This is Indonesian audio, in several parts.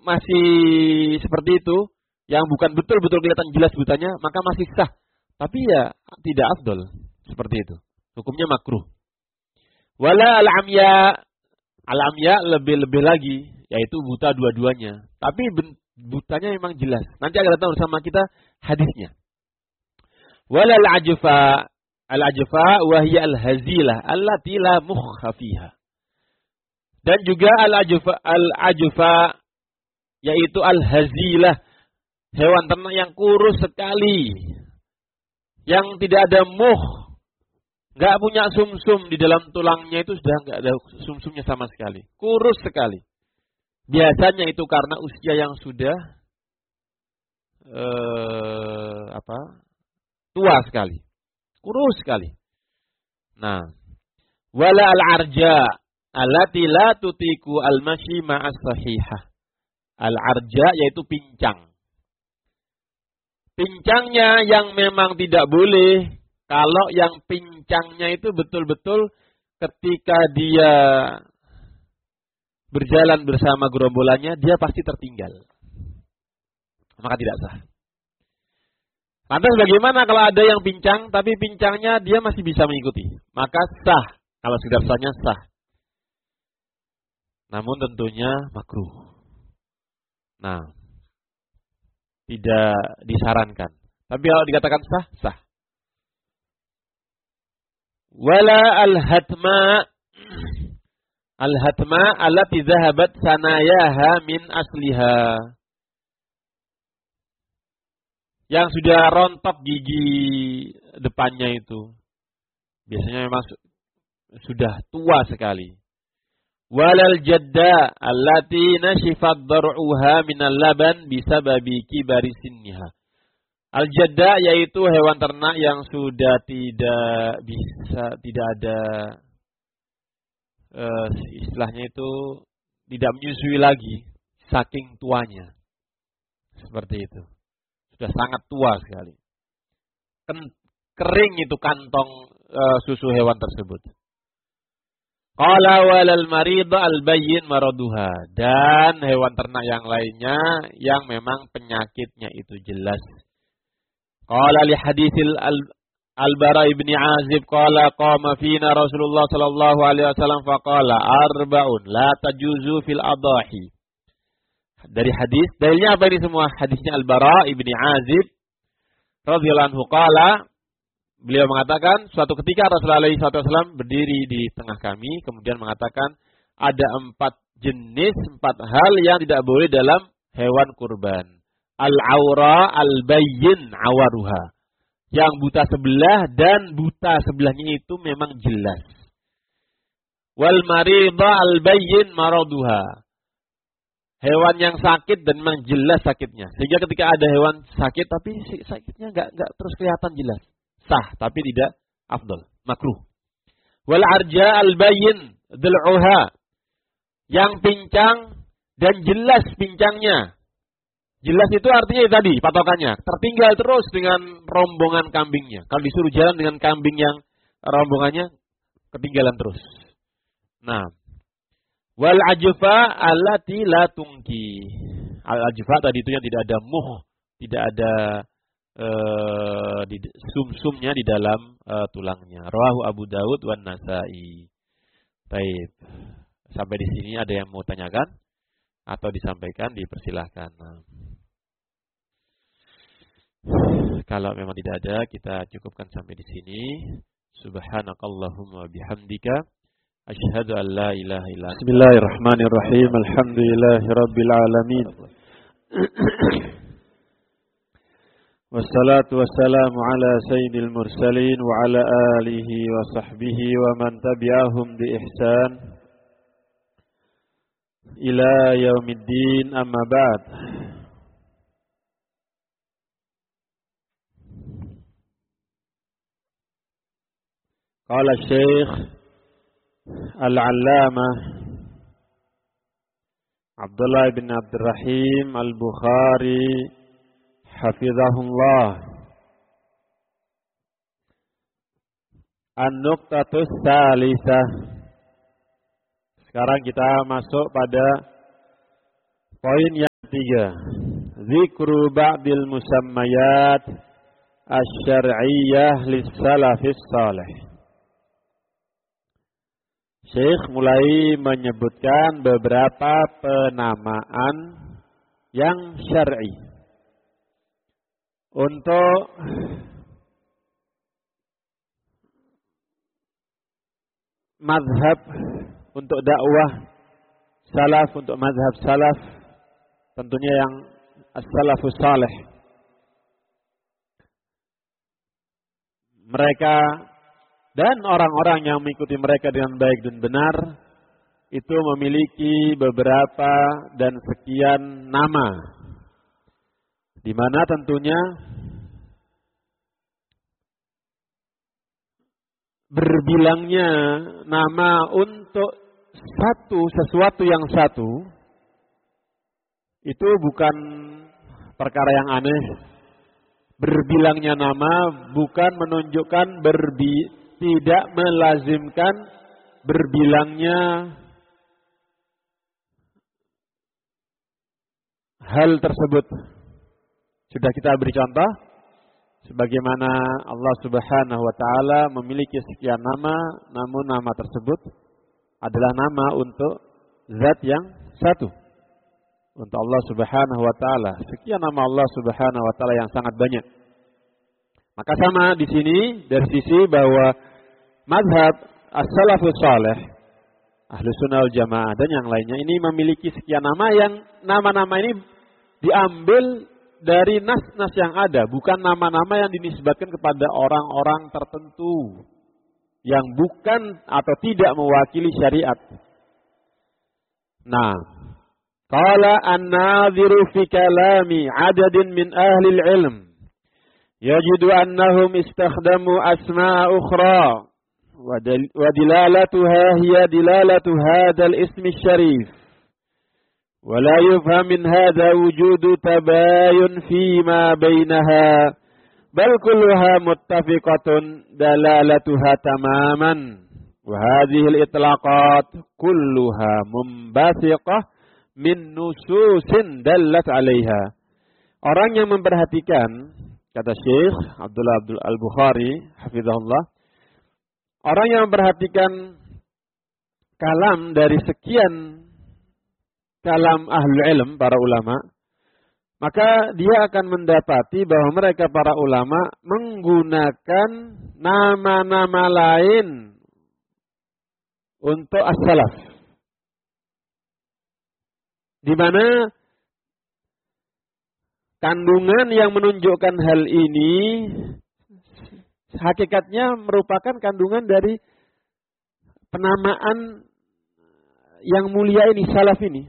masih seperti itu, yang bukan betul-betul kelihatan jelas butanya, maka masih sah. Tapi ya tidak afdol seperti itu. Hukumnya makruh. Wala al-amya lebih lebih lagi, yaitu buta dua-duanya. Tapi butanya memang jelas. Nanti akan datang bersama kita hadisnya. Wala al-ajfa wa hiya al-hazilah allati la mukha fiha. Dan juga al-ajfa yaitu al-hazilah, hewan ternak yang kurus sekali, yang tidak ada muh, enggak punya sumsum di dalam tulangnya, itu sudah enggak ada sumsumnya sama sekali, kurus sekali. Biasanya itu karena usia yang sudah tua sekali, kurus sekali. Nah, wala al-arja allati la tutiku al-mashi ma'as sahihah. Al-arja yaitu pincang. Pincangnya yang memang tidak boleh, kalau yang pincangnya itu betul-betul ketika dia berjalan bersama gerombolannya, dia pasti tertinggal. Maka tidak sah. Lantas bagaimana kalau ada yang pincang, tapi pincangnya dia masih bisa mengikuti? Maka sah, kalau sekedar sahnya sah. Namun tentunya makruh. Nah, tidak disarankan. Tapi kalau dikatakan sah, sah. Wala al-hatma allati dhahabat sanayaha min asliha. Yang sudah rontok gigi depannya itu. Biasanya memang sudah tua sekali. Walal jadda allati nashifat dar'uha minal laban bisababi kibari sinniha. Al jadda yaitu hewan ternak yang sudah tidak ada istilahnya itu tidak menyusui lagi saking tuanya. Seperti itu. Sudah sangat tua sekali. Kering itu kantong susu hewan tersebut. Qala walal marida al-bayyin maraduha. Dan hewan ternak yang lainnya yang memang penyakitnya itu jelas. Qala li haditsil al-Bara ibn Azib qala qama fina Rasulullah sallallahu alaihi wasallam faqala arba'un la tajuzu fil adahi. Dari hadis, dalilnya apa ini semua? Hadisnya Al-Bara ibn Azib radhiyallahu anhu qala, beliau mengatakan, suatu ketika Rasulullah SAW berdiri di tengah kami, kemudian mengatakan, ada 4 hal yang tidak boleh dalam hewan kurban. Al-awra, al-bayyin, awaruha. Yang buta sebelah dan buta sebelahnya itu memang jelas. Wal marida, al-bayyin, maraduha. Hewan yang sakit dan memang jelas sakitnya. Sehingga ketika ada hewan sakit, tapi sakitnya enggak terus kelihatan jelas. Sah, tapi tidak afdal, makruh. Wal arja al-bayyin dhul'uha. Yang pincang dan jelas pincangnya. Jelas itu artinya tadi patokannya, tertinggal terus dengan rombongan kambingnya. Kalau disuruh jalan dengan kambing yang rombongannya ketinggalan terus. Nah, wal ajfa allati la tungki. Al ajfa tadi itu yang tidak ada muh, tidak ada sumsumnya di dalam tulangnya. Rawahu Abu Dawud wan Nasa'i. Baik. Sampai di sini ada yang mau tanyakan atau disampaikan, dipersilahkan. Kalau memang tidak ada, kita cukupkan sampai di sini. Subhanakallahumma bihamdika asyhadu an la ilaha illa anta. Bismillahirrahmanirrahim. Alhamdulillahirabbil alamin. Wassalatu wassalamu ala sayyidil mursalin wa ala alihi wa sahbihi wa man tabi'ahum bi ihsan ila yaumiddin, amma ba'd. Qala Syekh Al-Allamah Abdullah bin Abdurrahim Al-Bukhari hafizahullah, an-nuqtatus tsalisah. Sekarang kita masuk pada poin yang Tiga, zikru ba'dil musammayat asy-syar'iyyah lis-salafis salih. Syekh mulai menyebutkan beberapa penamaan yang syar'i untuk mazhab, untuk dakwah salaf, untuk mazhab salaf, tentunya yang as-salafus salih. Mereka dan orang-orang yang mengikuti mereka dengan baik dan benar itu memiliki beberapa dan sekian nama, di mana tentunya berbilangnya nama untuk sesuatu yang satu itu bukan perkara yang aneh. Berbilangnya nama bukan menunjukkan tidak melazimkan berbilangnya hal tersebut. Sudah kita beri contoh sebagaimana Allah Subhanahu wa taala memiliki sekian nama, namun nama tersebut adalah nama untuk zat yang satu. Untuk Allah Subhanahu wa taala, sekian nama Allah Subhanahu wa taala yang sangat banyak. Maka sama di sini dari sisi bahwa mazhab as-salafus salih, Ahlus Sunnah wal Jamaah dan yang lainnya ini memiliki sekian nama yang nama-nama ini diambil dari nas-nas yang ada, bukan nama-nama yang dinisbatkan kepada orang-orang tertentu yang bukan atau tidak mewakili syariat. Nah, qala an-nadhiru fi kalami 'adadin min ahli al-'ilm yajidu annahum istakhdamu asma'a ukhra wa dilalatuha hiya dilalatu hadzal ismi syarif wa la yufham min hadza wujudu tabayun fi ma bainaha bal kulluha muttafiqatun dalalatuha tamaman wa hadhihi al-itlaqat kulluha mumbasiqah min nususin dallat 'alaiha. Orang yang memperhatikan, kata Syekh Abdullah Al-Bukhari hafizahullah, orang yang memperhatikan kalam dari sekian kalam ahlul ilm, para ulama, maka dia akan mendapati bahwa mereka para ulama menggunakan nama-nama lain untuk as-salaf, di mana kandungan yang menunjukkan hal ini hakikatnya merupakan kandungan dari penamaan yang mulia ini, salaf ini.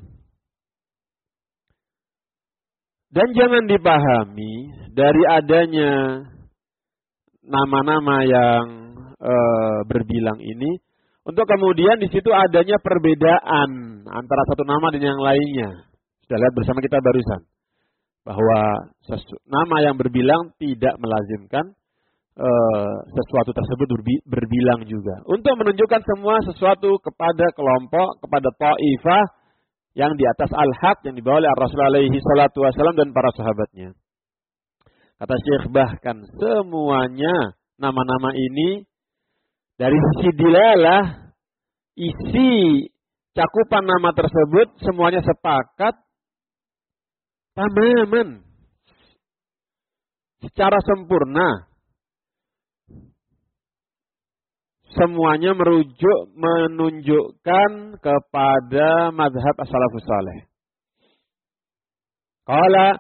Dan jangan dipahami dari adanya nama-nama yang berbilang ini untuk kemudian di situ adanya perbedaan antara satu nama dan yang lainnya. Sudah lihat bersama kita barusan bahwa nama yang berbilang tidak melazimkan sesuatu tersebut berbilang juga. Untuk menunjukkan semua sesuatu kepada kelompok, kepada ta'ifah yang di atas al-haq yang dibawa oleh Rasulullah alaihi salatu wasallam dan para sahabatnya. Kata Syekh, bahkan semuanya nama-nama ini dari sisi dilalah, isi cakupan nama tersebut semuanya sepakat tamaman, secara sempurna. Semuanya menunjukkan kepada mazhab as-salafus salih. Qala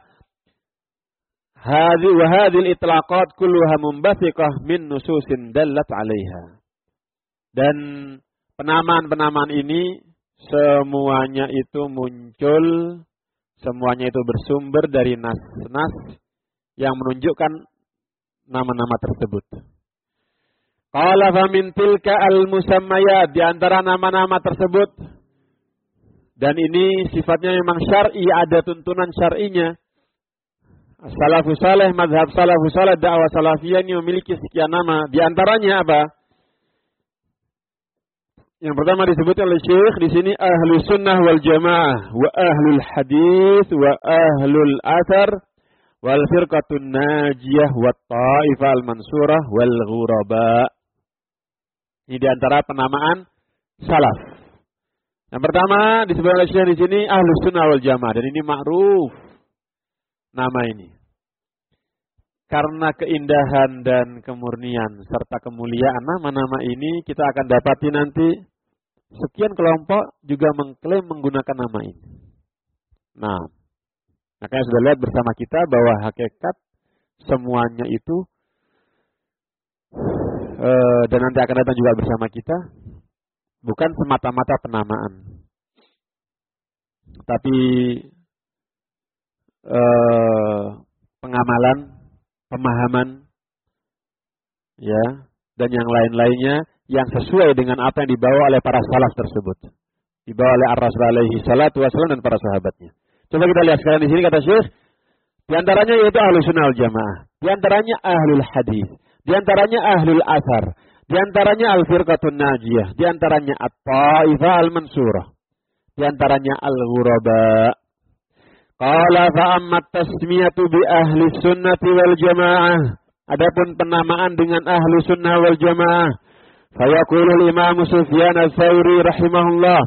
hadhil itlaqat kulluha mumbathiqah min nususin dallat 'alaiha. Dan penamaan-penamaan ini semuanya itu muncul, semuanya itu bersumber dari nas-nas yang menunjukkan nama-nama tersebut. Qala fa min tilka al-musammayat, di antara nama-nama tersebut, dan ini sifatnya memang syar'i, ada tuntunan syar'inya. Salafus salih, mazhab salafus salih, dakwah salafiyah ini memiliki sekian nama. Di antaranya apa? Yang pertama disebut oleh Syekh di sini ahlu sunnah wal jamaah wa ahlul hadis wa ahlul athar wal firqatun najiyah wa ta'ifah al mansurah wal ghuraba. Ini diantara penamaan salaf. Yang pertama disebut oleh Syekh di sini ahlu sunnah wal jamaah, dan ini ma'ruf nama ini. Karena keindahan dan kemurnian serta kemuliaan nama-nama ini, kita akan dapati nanti sekian kelompok juga mengklaim menggunakan nama ini. Nah, makanya sudah lihat bersama kita bahwa hakikat semuanya itu dan nanti akan datang juga bersama kita bukan semata-mata penamaan, tapi pengamalan, pemahaman, ya, dan yang lain-lainnya yang sesuai dengan apa yang dibawa oleh para salaf tersebut, dibawa oleh Ar-Rasul alaihi salatu wassalam dan para sahabatnya. Coba kita lihat sekarang di sini kata Syekh, di antaranya yaitu ahlus sunnah wal jamaah, di antaranya ahlul hadis, di antaranya ahlul athar, di antaranya al-firqatun najiyah, di antaranya at-ta'ifah al-mansurah, di antaranya al-ghuraba. Qala fa'ammat tasmiyatu bi ahli sunnati wal jamaah. Adapun penamaan dengan ahli sunnah wal jamaah. Fayaqulu al-imam Sufyan al-Thawri rahimahullah.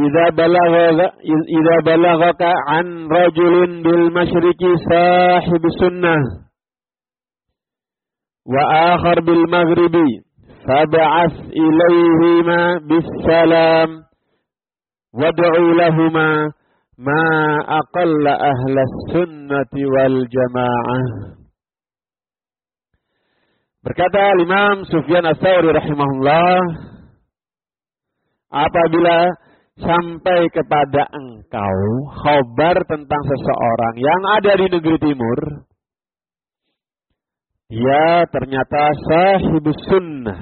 Idza balaghaka an rajulin bil masyriqi sahib sunnah. Wa akhar bil maghribi. Fab'ath ilayhima bis salam. Wad'u lahuma ma aqalla ahlas sunnati wal jamaah. Berkata Imam Sufyan Ats-Tsauri rahimahullah, apabila sampai kepada engkau khabar tentang seseorang yang ada di negeri timur, dia ternyata sahibus sunnah.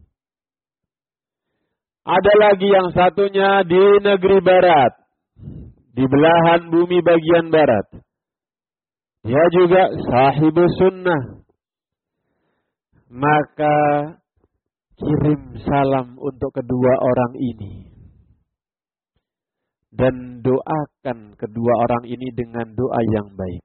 Ada lagi yang satunya di negeri barat, di belahan bumi bagian barat. Dia juga sahibus sunnah. Maka kirim salam untuk kedua orang ini. Dan doakan kedua orang ini dengan doa yang baik.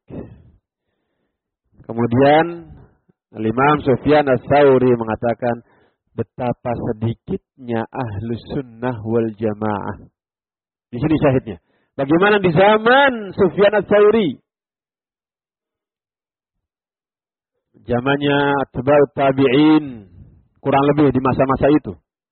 Kemudian Imam Sufyan Ats-Tsauri mengatakan, betapa sedikitnya ahlus sunnah wal jamaah. Di sini syahidnya. Bagaimana di zaman Sufyan Ats-Tsauri? Zamannya atba'ut tabi'in, kurang lebih di masa-masa itu.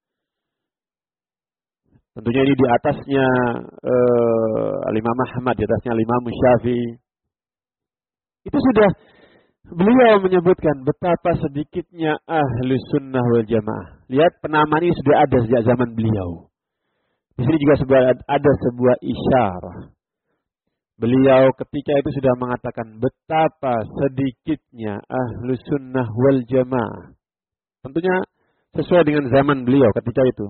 Tentunya ini di atasnya Imam Ahmad, di atasnya Imam Syafi'i. Itu sudah beliau menyebutkan betapa sedikitnya ahli sunnah wal jamaah. Lihat penamaan ini sudah ada sejak zaman beliau. Di sini juga ada sebuah isyarah. Beliau ketika itu sudah mengatakan betapa sedikitnya ahlu sunnah wal jamaah. Tentunya sesuai dengan zaman beliau ketika itu.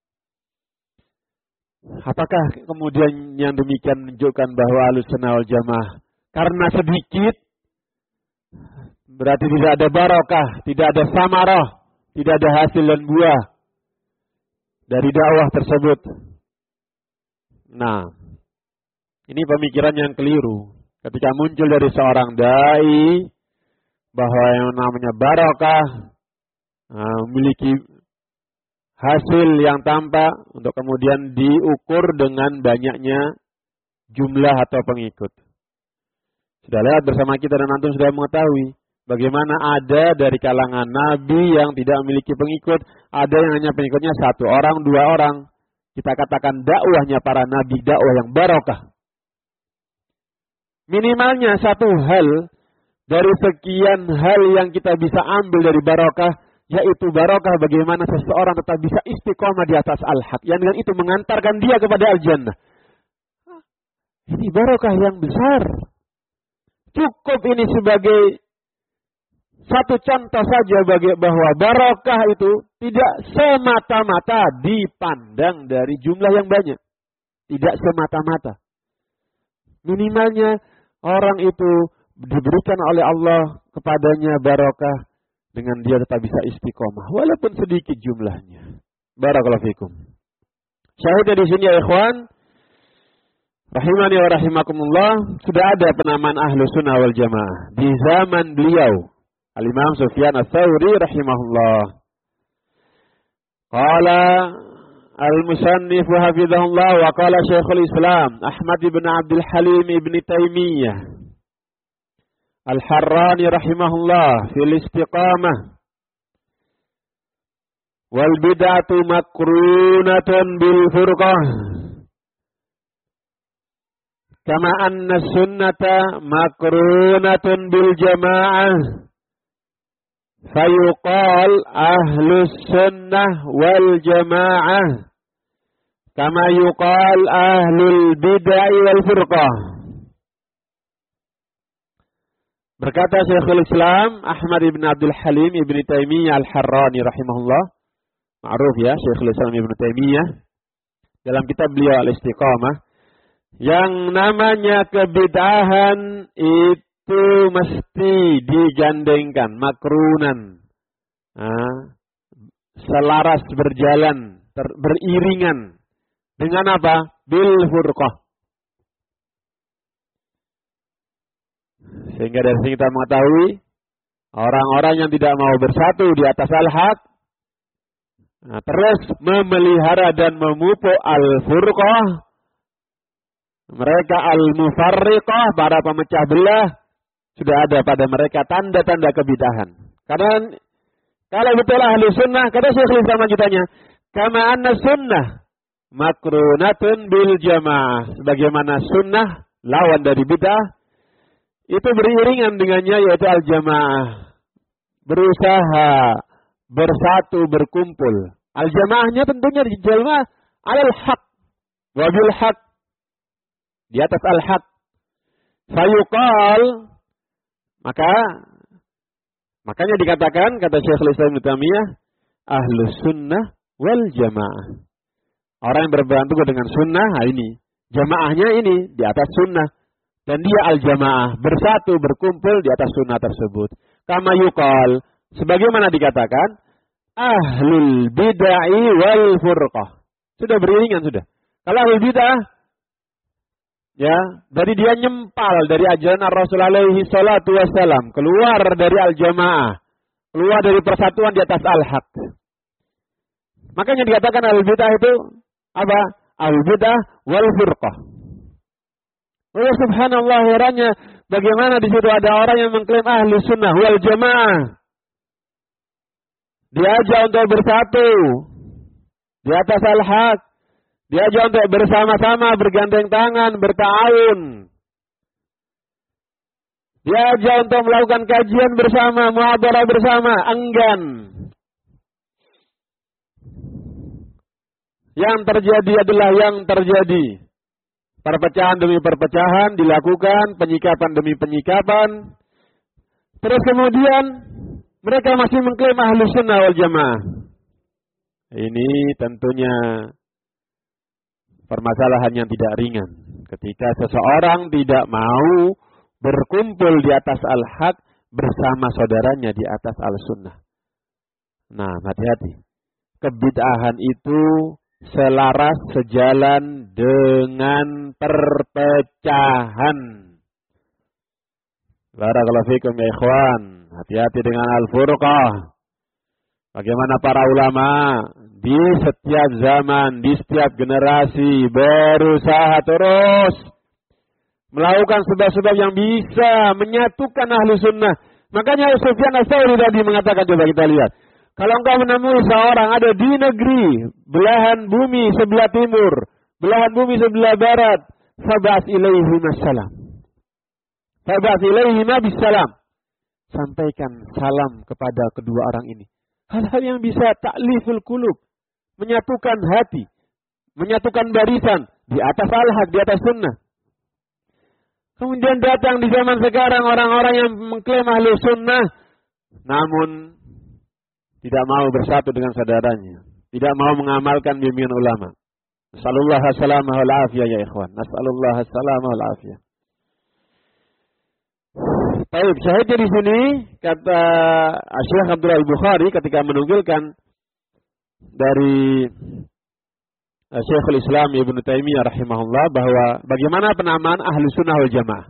Apakah kemudian yang demikian menunjukkan bahwa ahlu sunnah wal jamaah karena sedikit berarti tidak ada barokah, tidak ada samarah, tidak ada hasil dan buah dari dakwah tersebut? Nah, ini pemikiran yang keliru. Ketika muncul dari seorang dai bahwa yang namanya barokah memiliki hasil yang tampak untuk kemudian diukur dengan banyaknya jumlah atau pengikut. Sudah lihat bersama kita dan antum sudah mengetahui bagaimana ada dari kalangan nabi yang tidak memiliki pengikut, ada yang hanya pengikutnya 1 orang, 2 orang. Kita katakan dakwahnya para nabi dakwah yang barokah. Minimalnya 1 hal dari sekian hal yang kita bisa ambil dari barokah, yaitu barokah bagaimana seseorang tetap bisa istiqomah di atas al-haq, yang dengan itu mengantarkan dia kepada al-jannah. Ini barokah yang besar. Cukup ini sebagai satu contoh saja bahwa barokah itu tidak semata-mata dipandang dari jumlah yang banyak. Tidak semata-mata. Minimalnya orang itu diberikan oleh Allah kepadanya barokah dengan dia tetap bisa istiqomah walaupun sedikit jumlahnya. Barakallahu fikum. Syahidnya di sini ya ikhwan, rahimani wa rahimakumullah, sudah ada penamaan Ahlus Sunnah wal Jamaah di zaman beliau, Al-Imam Sufyan Ats-Tsauri rahimahullah. Qala al-musannif hafizahullah wa qala Syekhul Islam Ahmad ibn Abdul Halim ibn Taimiyah Al-Harrani rahimahullah fil istiqamah wal bid'atu makrunatun bil furqah kama anna sunnata makrunatun bil jamaah fayuqal ahlus sunnah wal jamaah kama yuqal ahlul bid'ah wal furqah. Berkata Syekhul Islam Ahmad ibn Abdul Halim ibn Taimiyah Al-Harrani rahimahullah, ma'ruf ya Syekhul Islam ibn Taimiyah, dalam kitab beliau Al-Istiqamah, yang namanya kebid'ahan itu mesti digandengkan, makrunan, selaras berjalan, beriringan dengan apa? Bil furqah. Sehingga dari sini kita mengetahui orang-orang yang tidak mau bersatu di atas al-haq, terus memelihara dan memupuk al-furqah, mereka al-mufarriqah, para pemecah belah, sudah ada pada mereka tanda-tanda kebid'ahan. Karena kalau betul ahli sunnah, kata Syekhul Islam lanjutannya, kama anna sunnah makrunatun bil jamaah, sebagaimana sunnah lawan dari bid'ah itu beriringan dengannya, yaitu al-jamaah, berusaha bersatu, berkumpul. Al-jamaahnya tentunya di jamaah al-haq wa bil haq, di atas al-haq. Fayuqal, makanya dikatakan, kata Syekhul Islam Ibnu Taimiyah, ahlus sunnah wal jamaah. Orang yang berpegang teguh dengan sunnah, ini jamaahnya ini di atas sunnah, dan dia al-jamaah, bersatu, berkumpul di atas sunnah tersebut. Kama yuqal, sebagaimana dikatakan, ahlul bid'ah wal furqah. Sudah beriringan sudah. Kalau ahlul bid'ah, ya, dari dia nyempal dari ajaran Rasul alaihi salatu wassalam, keluar dari al-jamaah, keluar dari persatuan di atas al-haq. Makanya dikatakan ahlul bid'ah itu apa? Ahlul bid'ah wal furqah. Oh subhanallah, herannya bagaimana di situ ada orang yang mengklaim ahli sunnah wal jamaah. Diajak untuk bersatu di atas al-haq. Diajak untuk bersama-sama, bergandeng tangan, berta'awun. Diajak untuk melakukan kajian bersama, muhadharah bersama, enggan. Yang terjadi adalah yang terjadi. Perpecahan demi perpecahan dilakukan, penyikapan demi penyikapan. Terus kemudian mereka masih mengklaim ahlus sunnah wal jamaah. Ini tentunya permasalahan yang tidak ringan. Ketika seseorang tidak mau berkumpul di atas al-haq bersama saudaranya di atas al-sunnah. Nah, hati-hati. Kebid'ahan itu selaras, sejalan dengan perpecahan. Barakallahu fikum ya ikhwan. Hati-hati dengan al-furqah. Bagaimana para ulama di setiap zaman, di setiap generasi berusaha terus melakukan sebab-sebab yang bisa menyatukan ahlu sunnah. Makanya Sufyan Ats-Tsauri tadi mengatakan, coba kita lihat. Kalau engkau menemui seorang ada di negeri, belahan bumi sebelah timur, belahan bumi sebelah barat, fab'ats ilaihi masalam. Fab'ats ilaihi bisalam. Sampaikan salam kepada kedua orang ini. Hal-hal yang bisa ta'liful qulub, menyatukan hati, menyatukan barisan di atas al-haq, di atas sunnah. Kemudian datang di zaman sekarang orang-orang yang mengklaim ahli sunnah, namun tidak mau bersatu dengan saudaranya, tidak mau mengamalkan bimbingan ulama. Nasallallahu as-salamah wal afiyah ya ikhwan. Nasallallahu as-salamah wal afiyah. Baik, syahidnya di sini kata Syekh Abdullah Al-Bukhari ketika menunggilkan dari Syekhul Islam Ibnu Taimiyah rahimahullah bahwa bagaimana penamaan ahlu sunnah wal jamaah.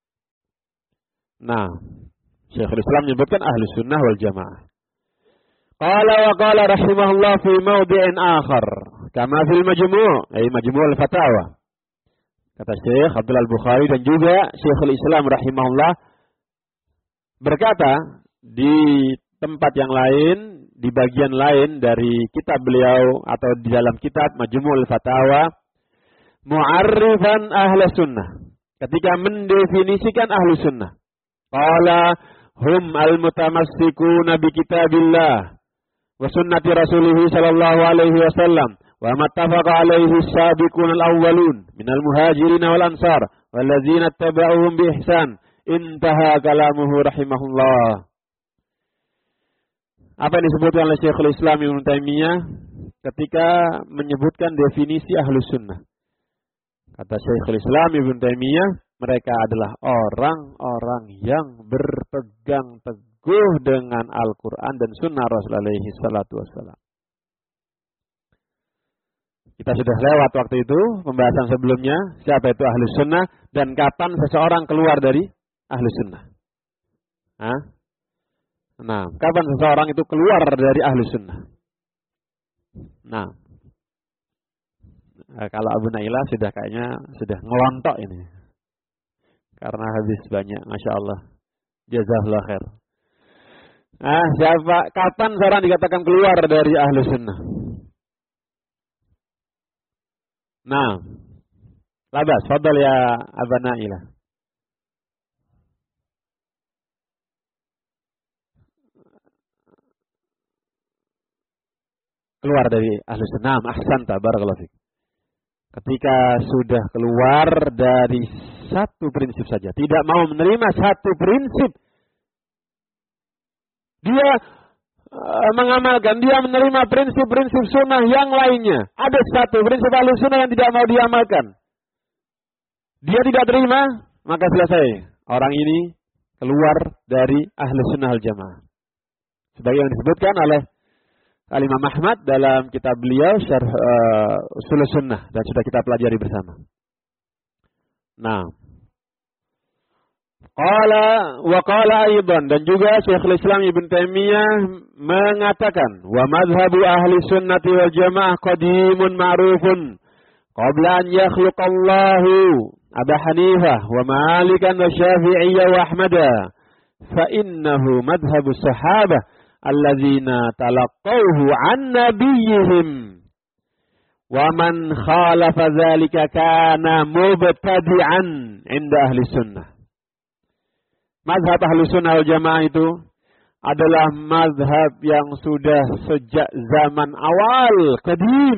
Nah, Syekhul Islam menyebutkan ahlu sunnah wal jamaah. Qala wa qala rahimahullah fi mawdi'in akhar kama fil majmu', ay majmu' al-fatawa. Kata Syekh Abdul Al-Bukhari dan juga Syekhul Islam rahimahullah berkata di tempat yang lain, di bagian lain dari kitab beliau atau di dalam kitab Majmu' al-Fatawa, mu'arrifan ahli sunnah. Ketika mendefinisikan ahli sunnah. Qala hum al-mutamassikuna bi kitabillah wa sunnati rasulih sallallahu alaihi wasallam wa mattafaqa alaihi as-sabiqun al-awwalun minal muhajirin wal ansar walladzina ittaba'uhum bi ihsan. Intaha kalamuhu rahimahullah. Apa yang disebutkan oleh Syekhul Islam Ibnu Taimiyah ketika menyebutkan definisi ahlus sunnah. Kata Syekhul Islam Ibnu Taimiyah, mereka adalah orang-orang yang berpegang teguh dengan Al-Quran dan Sunnah Rasul alaihi salatu wassalam. Kita sudah lewat waktu itu pembahasan sebelumnya, siapa itu ahlus sunnah dan kapan seseorang keluar dari ahlus sunnah. Nah, kapan seseorang itu keluar dari ahlus sunnah? Nah, kalau Abu Nailah kayaknya sudah ngelontok ini. Karena habis banyak, Masya Allah. Jazakallah khair. Kapan seorang dikatakan keluar dari ahlus sunnah? Nah, labas, fadal ya Abu Nailah. Keluar dari ahlus sunnah, ahsanta, barakallahu fiik. Ketika sudah keluar dari satu prinsip saja, tidak mau menerima satu prinsip, dia mengamalkan, dia menerima prinsip-prinsip sunnah yang lainnya. Ada satu prinsip ahlus sunnah yang tidak mau diamalkan, dia tidak terima, maka selesai. Orang ini keluar dari ahlus sunnah wal jamaah. Sebagaimana disebutkan oleh Al-Imam Ahmad dalam kitab beliau Syarh Ushul Sunnah dan sudah kita pelajari bersama. Nah, qala aidan dan juga Syekhul Islam Ibnu Taimiyah mengatakan wa madhhabu ahli sunnati wal jamaah qadimun ma'rufun qabla an yakhluqallahu Abu Hanifah wa Malikan wa Syafi'iyyah wa Ahmada fa innahu madhhabu sahabah alladzina talaqqawhu an nabiyyihim wa man khalafa dzalika kana mubtadi'an 'inda ahli sunnah. Mazhab ahli sunnah wal jamaah itu adalah mazhab yang sudah sejak zaman awal qadim.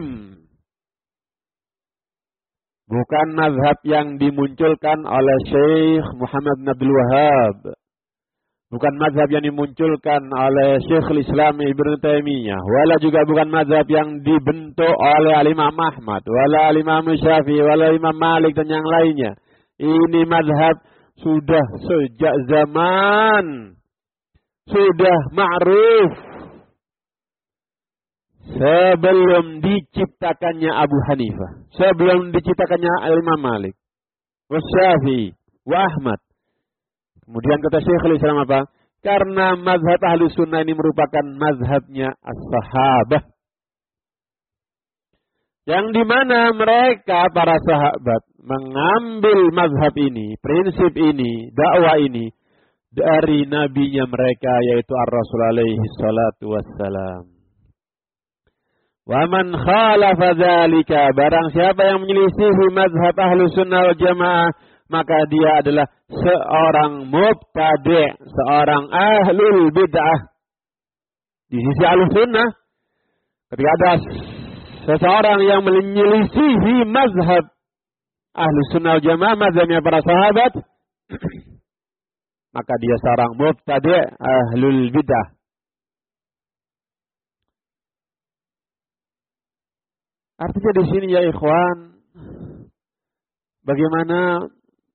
Bukan mazhab yang dimunculkan oleh Syekh Muhammad bin Abdul Wahhab. Bukan mazhab yang dimunculkan oleh Syekhul Islam Ibnu Taimiyah, wala juga bukan mazhab yang dibentuk oleh Imam Ahmad, wala Imam Syafi'i, wala Imam Malik dan yang lainnya. Ini mazhab sudah sejak zaman, sudah ma'ruf sebelum diciptakannya Abu Hanifah, sebelum diciptakannya Imam Malik, Syafi'i, wa Ahmad. Kemudian kata Syekhul Islam apa? Karena mazhab ahli sunnah ini merupakan mazhabnya as-sahabah. Yang dimana mereka, para sahabat, mengambil mazhab ini, prinsip ini, dakwah ini, dari nabinya mereka, yaitu Ar-Rasul alaihi salatu wassalam. Wa man khalafa dzalika, barang siapa yang menyelisihi mazhab ahli sunnah wal jamaah, maka dia adalah seorang mubtadi', seorang ahlul bid'ah. Di sisi ahlus sunnah, ketika ada seseorang yang menyelisihi mazhab ahlus sunnah wal jamaah, mazhabnya para sahabat, maka dia seorang mubtadi', ahlul bid'ah. Artinya di sini ya ikhwan, bagaimana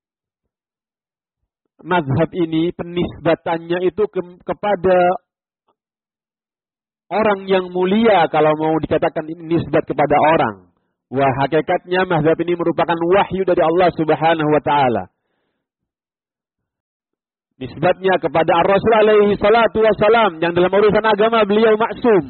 mazhab ini penisbatannya itu kepada orang yang mulia, kalau mau dikatakan ini nisbat kepada orang. Wah, hakikatnya mazhab ini merupakan wahyu dari Allah Subhanahu wa taala. Nisbatnya kepada Ar-Rasul alaihi salatu wassalam yang dalam urusan agama beliau maksum.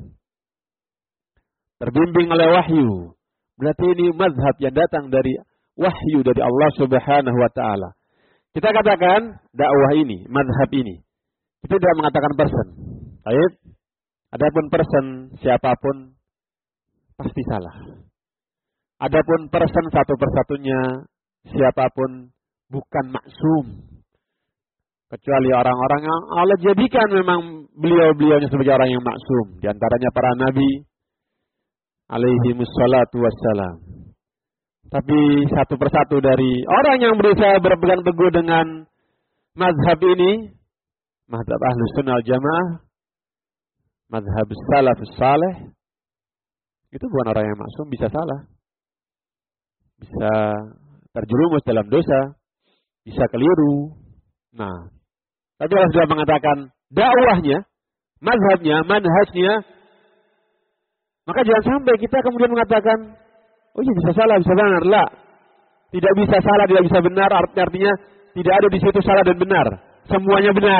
Terbimbing oleh wahyu. Berarti ini mazhab yang datang dari wahyu dari Allah Subhanahu wa taala. Kita katakan dakwah ini, mazhab ini. Kita tidak mengatakan person. Baik. Adapun person siapapun pasti salah. Adapun person satu persatunya siapapun bukan maksum. Kecuali orang-orang yang Allah jadikan memang beliau-beliaunya sebagai orang yang maksum. Di antaranya para nabi alaihi mussalatu wassalam. Tapi satu persatu dari orang yang berusaha berpegang teguh dengan mazhab ini, mazhab Ahlus Sunnah wal Jamaah, mazhab salafus saleh, itu bukan orang yang maksum, bisa salah. Bisa terjerumus dalam dosa, bisa keliru. Nah, tapi Allah sudah mengatakan dakwahnya, mazhabnya, manhajnya, maka jangan sampai kita kemudian mengatakan, oh iya bisa salah, bisa benar. Lah, tidak bisa salah, tidak bisa benar, artinya tidak ada di situ salah dan benar. Semuanya benar.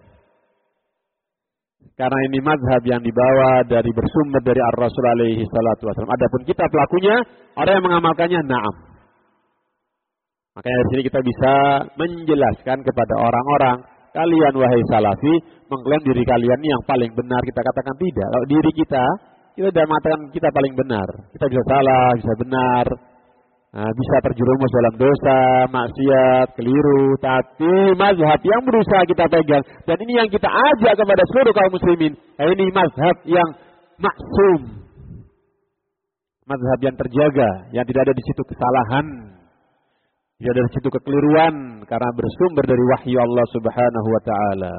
Karena ini mazhab yang dibawa dari bersumber dari Ar-Rasul alaihi salatu wasallam. Adapun kita pelakunya, orang yang mengamalkannya, na'am. Makanya dari sini kita bisa menjelaskan kepada orang-orang, kalian wahai salafi, mengklaim diri kalian yang paling benar. Kita katakan tidak. Kalau diri kita tidak mengatakan kita paling benar. Kita bisa salah, bisa benar. Bisa terjerumus dalam dosa, maksiat, keliru. Tapi mazhab yang berusaha kita pegang. Dan ini yang kita ajak kepada seluruh kaum muslimin. Ini mazhab yang maksum. Mazhab yang terjaga. Yang tidak ada di situ kesalahan. Tidak ada di situ kekeliruan. Karena bersumber dari wahyu Allah subhanahu wa ta'ala.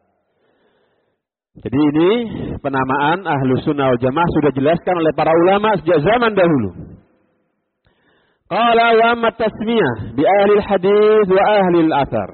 Jadi ini penamaan Ahlus Sunnah wal Jamaah sudah dijelaskan oleh para ulama sejak zaman dahulu. Qala wa amma tasmiyah bi ahli al-hadis wa ahli al-athar.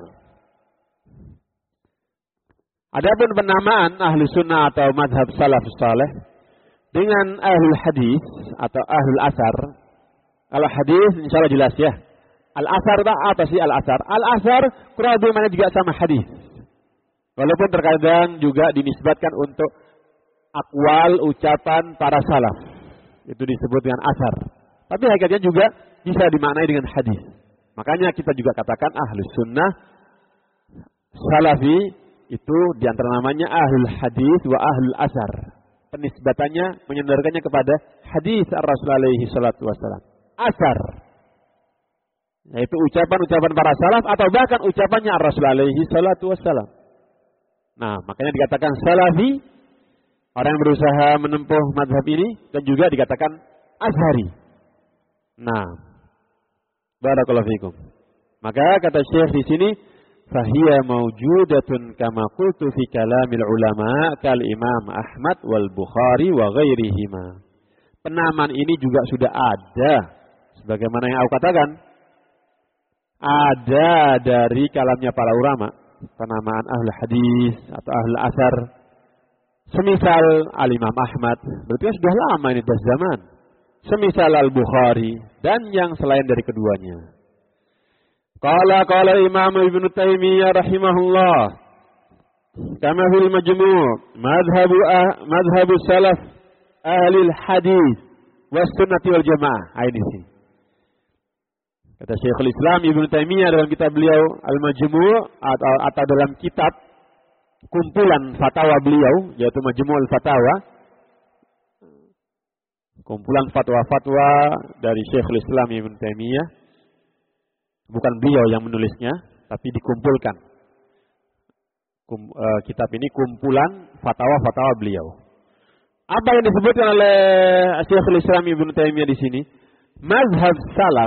Adapun penamaan ahli sunnah atau madhab salafus saleh dengan ahli hadis atau ahli al-athar. Kalau hadis insyaallah jelas ya. Al-athar apa sih al-athar? Al-athar kurang lebih mana juga sama hadis. Walaupun terkadang juga dinisbatkan untuk akwal ucapan para salaf. Itu disebut dengan athar. Tapi hakikatnya juga bisa dimaknai dengan hadis. Makanya kita juga katakan ahlus sunnah salafi itu diantara namanya ahlul hadis wa ahlul asar. Penisbatannya menyandarkannya kepada hadis Ar-Rasul alaihi salatu wassalam. Asar. Yaitu ucapan-ucapan para salaf atau bahkan ucapannya Ar-Rasul alaihi salatu wassalam. Nah, makanya dikatakan salafi orang yang berusaha menempuh mazhab ini dan juga dikatakan azhari. Nah, barakallahu fikum. Maka kata Syekh di sini, fahiya mawjudatun kama qultu fi kalamil ulama kal Imam Ahmad wal Bukhari wa ghairihima. Penamaan ini juga sudah ada sebagaimana yang aku katakan. Ada dari kalamnya para ulama, penamaan ahli hadis atau ahli asar. Semisal Al-Imam Ahmad, berarti sudah lama ini dah zaman. Semisal Al-Bukhari dan yang selain dari keduanya. Qala Imam Ibnu Taimiyah rahimahullah, kama fil Majmu' madhhabu salaf ahli hadis was sunnati wal jamaah. Ini sih. Kata Syekhul Islam Ibnu Taimiyah dalam kitab beliau Al-Majmu' atau dalam kitab kumpulan fatwa beliau yaitu Majmu'ul Fatawa. Kumpulan fatwa-fatwa dari Syekhul Islam Ibnu Taimiyah. Bukan beliau yang menulisnya, tapi dikumpulkan. Kitab ini kumpulan fatwa-fatwa beliau. Apa yang disebutkan oleh Syekhul Islam Ibnu Taimiyah di sini? Mazhab salaf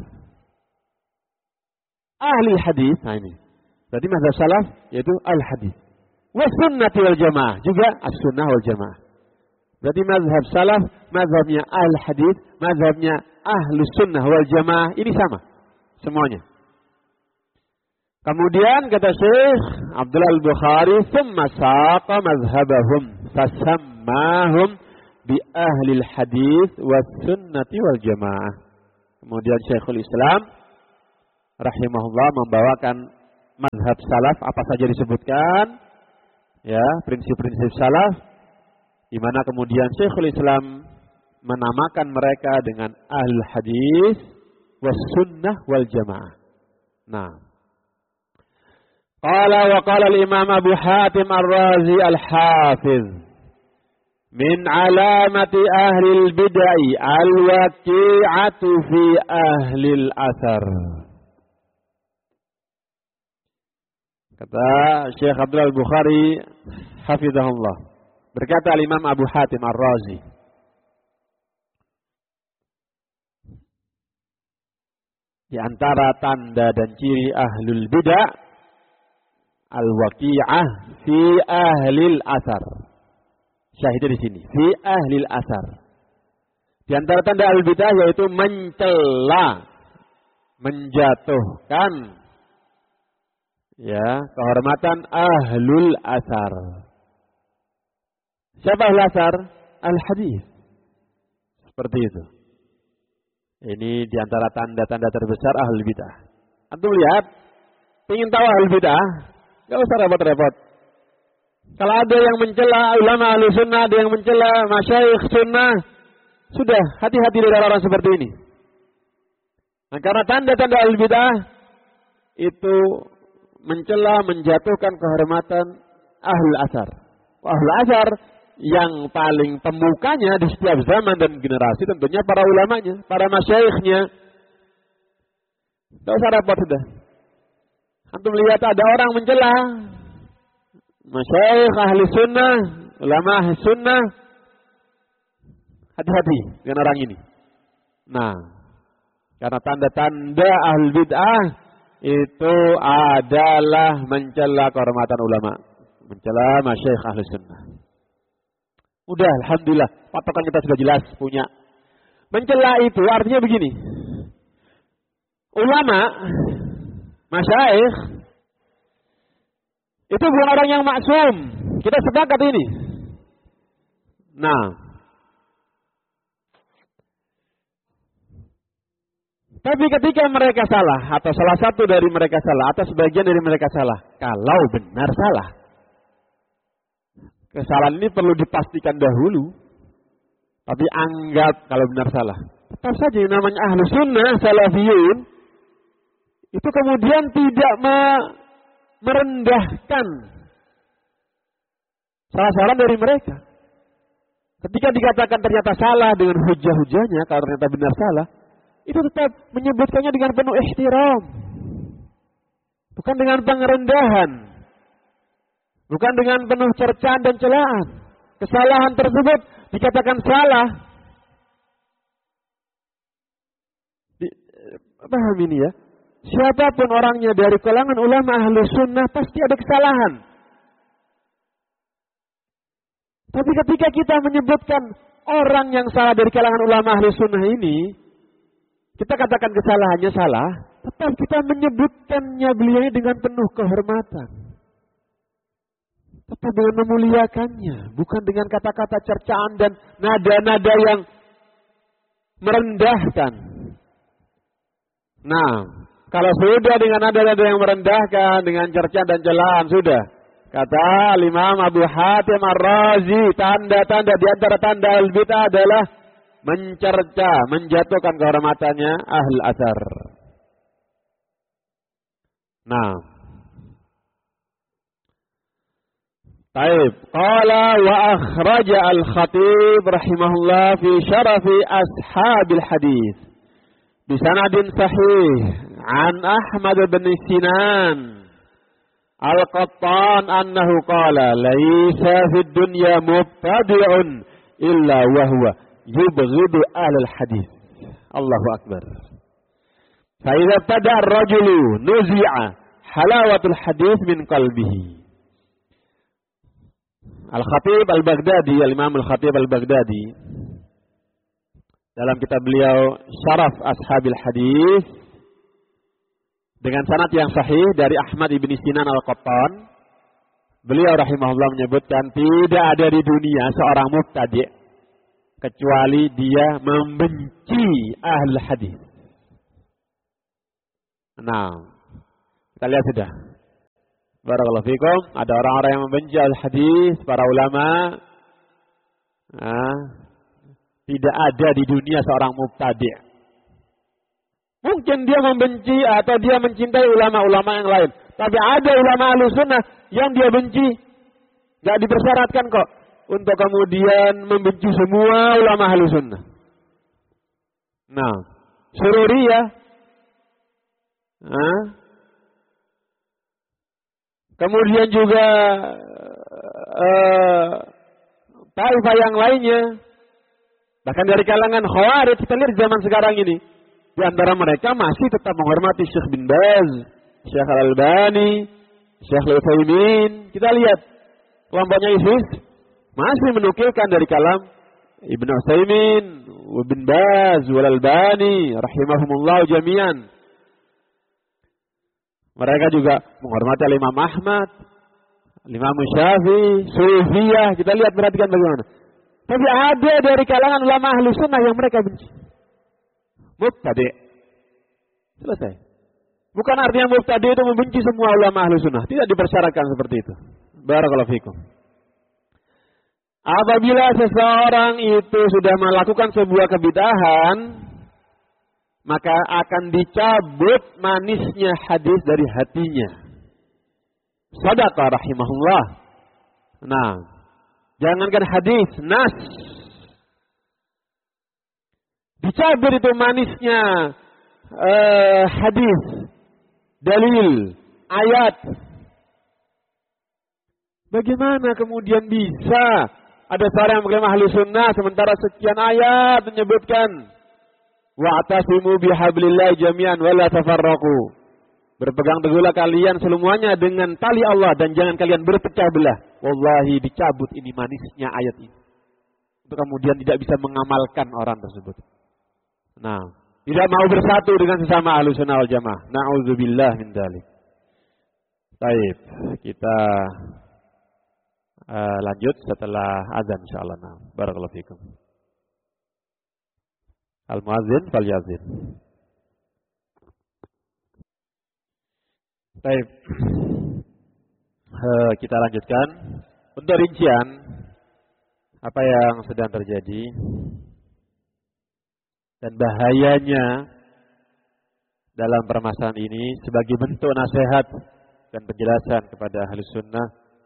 ahli hadis. Nah ini. Berarti mazhab salaf yaitu al-hadis. Wa sunnati wal jamaah, juga as-sunnah wal jamaah. Berarti mazhab salaf, mazhabnya al-hadis, mazhabnya ahlus sunnah wal jamaah, ini sama. Semuanya. Kemudian kata Syekh Abdullah al-Bukhari, "Tsumma saqa mazhabahum fasammahum bi ahlil hadis was sunnati wal jamaah. Kemudian Syekhul Islam rahimahullah membawakan mazhab salaf apa saja disebutkan, ya, prinsip-prinsip salaf, di mana kemudian Syekhul Islam menamakan mereka dengan ahlul hadis was sunnah wal jamaah. Nah, qala wa qala al-Imam Abu Hatim Ar-Razi Al-Hafiz min alamati ahli al-bid'ah al-waqi'atu fi ahli al-athar. Kata Syekh Abdul Al-Bukhari hafizahullah, berkata al-Imam Abu Hatim Ar-Razi, di antara tanda dan ciri ahlul bid'ah al-waqi'ah fi ahlil asar. Syahidnya di sini, fi ahlil asar. Di antara tanda ahlul bid'ah yaitu mencela, menjatuhkan, ya, kehormatan ahlul asar. Siapa ahlul asar? Al-hadis. Seperti itu. Ini di antara tanda-tanda terbesar ahlul bid'ah. Antum lihat, ingin tahu ahlul bid'ah, enggak usah repot-repot. Kalau ada yang mencela ulama ahli sunnah, ada yang mencela masyayikh sunnah, sudah, hati-hati dari orang seperti ini. Nah, karena tanda-tanda ahlul bid'ah itu mencela, menjatuhkan kehormatan ahlul asar. Ahlul asar yang paling pemukanya di setiap zaman dan generasi tentunya para ulamanya, para masyayikhnya. Tidak usah repot sudah. Antum lihat ada orang mencela masyayikh ahli sunnah, ulama ahli sunnah, hati-hati dengan orang ini. Nah, karena tanda-tanda ahli bid'ah itu adalah mencela kehormatan ulama, mencela masyayikh ahli sunnah. Udah, alhamdulillah, patokan kita sudah jelas punya. Mencela itu artinya begini. Ulama, masyayikh, itu bukan orang yang maksum. Kita sepakat ini. Nah, tapi ketika mereka salah, atau salah satu dari mereka salah, atau sebagian dari mereka salah, kalau benar salah, kesalahan ini perlu dipastikan dahulu. Tapi anggap kalau benar salah. Tetap saja yang namanya ahlu sunnah, salafiyun, itu kemudian tidak merendahkan salah seorang dari mereka. Ketika dikatakan ternyata salah dengan hujah-hujahnya, kalau ternyata benar salah, itu tetap menyebutkannya dengan penuh ihtiram. Bukan dengan pengerendahan. Bukan dengan penuh cercaan dan celaan. Kesalahan tersebut dikatakan salah. Paham ini ya? Siapapun orangnya dari kalangan ulama ahlu sunnah pasti ada kesalahan. Tapi ketika kita menyebutkan orang yang salah dari kalangan ulama ahlu sunnah ini, kita katakan kesalahannya salah, tetap kita menyebutkannya beliau dengan penuh kehormatan. Tetap dengan memuliakannya, bukan dengan kata-kata cercaan dan nada-nada yang merendahkan. Nah, kalau sudah dengan nada-nada yang merendahkan, dengan cercaan dan celaan, sudah. Kata Imam Abu Hatim Ar-Razi, tanda-tanda di antara tanda al-bid'ah adalah mencerca, menjatuhkan kehormatannya ahlul athar. Nah, baik. Qala wa akhraja al-Khatib rahimahullah fi syarafi ashabil hadis bi sanadin sahih an Ahmad bin Sinan al-Qattan annahu qala laisa fid dunya mubtadi'un illa wa huwa yubghidu ahlul hadis. Allahu akbar. Fa idza tada ar-rajulu nuzi'a halawatul hadis min qalbihi. Al-Khatib Al-Baghdadi, Al-Imam Al-Khatib Al-Baghdadi, dalam kitab beliau Syaraf Ashabil Hadis, dengan sanad yang sahih dari Ahmad ibn Sinan Al-Qattan, beliau rahimahullah menyebutkan tidak ada di dunia seorang mubtadi', kecuali dia membenci ahli hadis. Nah, kita lihat sudah. Barakallahu fikum, ada orang-orang yang membenci ahli hadis, para ulama. Tidak ada di dunia seorang mubtadi'. Mungkin dia membenci atau dia mencintai ulama-ulama yang lain. Tapi ada ulama Ahlussunnah yang dia benci. Gak dipersyaratkan kok untuk kemudian membenci semua ulama Ahlussunnah. Nah, Sururiyah. Kemudian juga taifah yang lainnya. Bahkan dari kalangan Khawarij, kita lihat zaman sekarang ini. Di antara mereka masih tetap menghormati Syekh bin Baz, Syekh Al-Albani, Syekh Al-Utsaimin. Kita lihat kelompoknya ISIS masih menukilkan dari kalam Ibnu Utsaimin, bin Baz, Al-Albani, rahimahumullah jami'an. Mereka juga menghormati Imam Ahmad, Imam Syafi'i, Sufiyah. Kita lihat, perhatikan bagaimana. Tapi ada dari kalangan ulama Ahlussunnah yang mereka benci. Mubtadi'. Selesai. Bukan artinya mubtadi' itu membenci semua ulama Ahlussunnah. Tidak dipersyaratkan seperti itu. Barakallahu fikum. Apabila seseorang itu sudah melakukan sebuah kebid'ahan, maka akan dicabut manisnya hadis dari hatinya. Shadaqah rahimahullah. Nah, jangankan hadis, nas. Dicabut itu manisnya hadis, dalil, ayat. Bagaimana kemudian bisa ada seorang yang mengklaim Ahlussunnah sementara sekian ayat menyebutkan wa'tasimu bihablillahi jami'an wa la tafarraqu. Berpegang teguhlah kalian semuanya dengan tali Allah dan jangan kalian berpecah belah. Wallahi dicabut ini manisnya ayat ini. Untuk kemudian tidak bisa mengamalkan orang tersebut. Nah, tidak mau bersatu dengan sesama Ahlussunnah wal Jamaah. Na'udzubillah min dzalik. Baik, kita lanjut setelah azan insyaallah. Nah, barakallahu fikum. Al-muazzin falyazin. Baik. Kita lanjutkan. Untuk rincian apa yang sedang terjadi dan bahayanya dalam permasalahan ini sebagai bentuk nasihat dan penjelasan kepada Ahlussunnah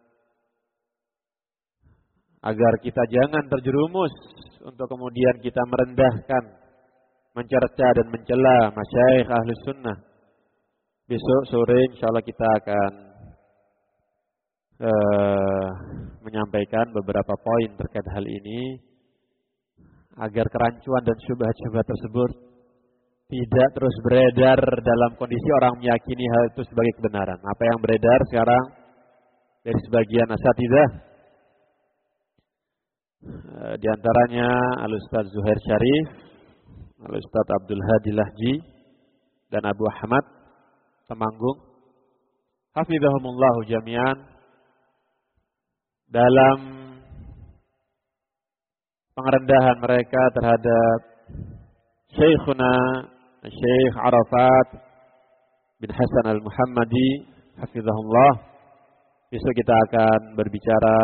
agar kita jangan terjerumus untuk kemudian kita merendahkan, mencerca dan mencela masyayikh Ahlussunnah. Besok sore insyaallah kita akan menyampaikan beberapa poin terkait hal ini agar kerancuan dan syubhat-syubhat tersebut tidak terus beredar dalam kondisi orang meyakini hal itu sebagai kebenaran. Apa yang beredar sekarang dari sebagian asatidzah, di antaranya Al-Ustaz Zuhair Syarif, Al-Ustaz Abdul Hadi Lahji, dan Abu Ahmad Temanggung, hafizahumullahu jami'an, dalam pengerendahan mereka terhadap Syekhuna Syekh Arafat bin Hasan Al-Muhammadi hafizahullah. Besok kita akan berbicara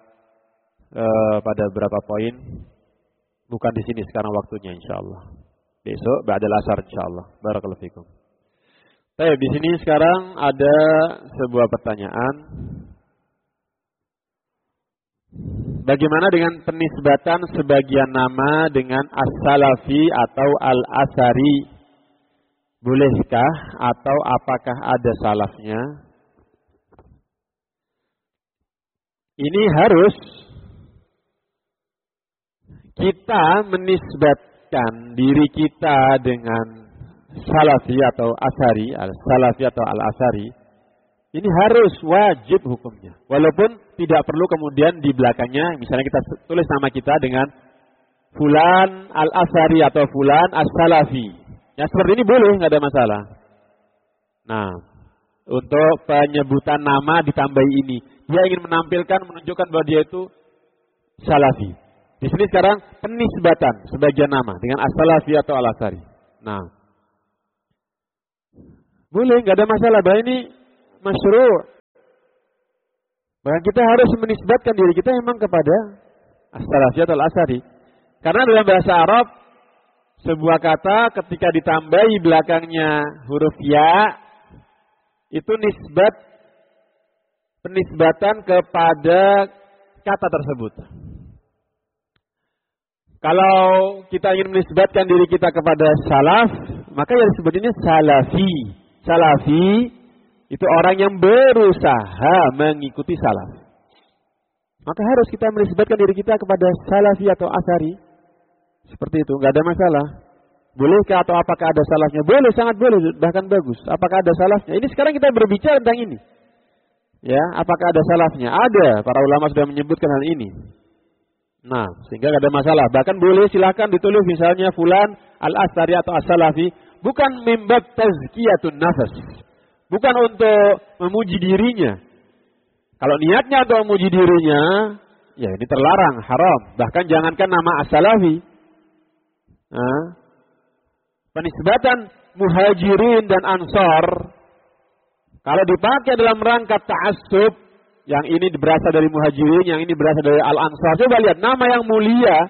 pada beberapa poin, bukan di sini sekarang waktunya insyaallah. Besok ba'dal asar insyaallah. Barakallahu fikum. Baik, di sini sekarang ada sebuah pertanyaan. Bagaimana dengan penisbatan sebagian nama dengan as-salafi atau al-asari? Bolehkah atau apakah ada salafnya? Ini harus kita menisbatkan diri kita dengan salafi atau asari, al-salafi atau al-asari. Ini harus wajib hukumnya. Walaupun tidak perlu kemudian di belakangnya, misalnya kita tulis nama kita dengan Fulan al-Asari atau Fulan as-Salafi. Ya seperti ini boleh, nggak ada masalah. Nah, untuk penyebutan nama ditambahi ini. Dia ingin menampilkan, menunjukkan bahwa dia itu Salafi. Di sini sekarang penisbatan sebagian nama dengan as-salafi atau al-atsari. Nah, boleh, nggak ada masalah. Bahwa ini masyru'. Bahkan kita harus menisbatkan diri kita memang kepada as-salafi atau al-atsari. Karena dalam bahasa Arab, sebuah kata ketika ditambahi belakangnya huruf ya, itu penisbatan kepada kata tersebut. Kalau kita ingin menisbatkan diri kita kepada salaf, maka yang disebutnya salafi. Salafi itu orang yang berusaha mengikuti salaf. Maka harus kita menisbatkan diri kita kepada salafi atau atsari. Seperti itu, nggak ada masalah. Bolehkah atau apakah ada salafnya? Boleh, sangat boleh, bahkan bagus. Apakah ada salafnya? Ini sekarang kita berbicara tentang ini. Ya, apakah ada salafnya? Ada, para ulama sudah menyebutkan hal ini. Nah, sehingga nggak ada masalah. Bahkan boleh silakan ditulis misalnya fulan al-atsari atau as-salafi, bukan mimbab tazkiyatun nafas. Bukan untuk memuji dirinya. Kalau niatnya untuk memuji dirinya, ya ini terlarang, haram. Bahkan jangankan nama as-salafi. Nah, penisbatan muhajirin dan ansar, kalau dipakai dalam rangka ta'assub, yang ini berasal dari muhajirin, yang ini berasal dari al-ansar. Coba lihat, nama yang mulia,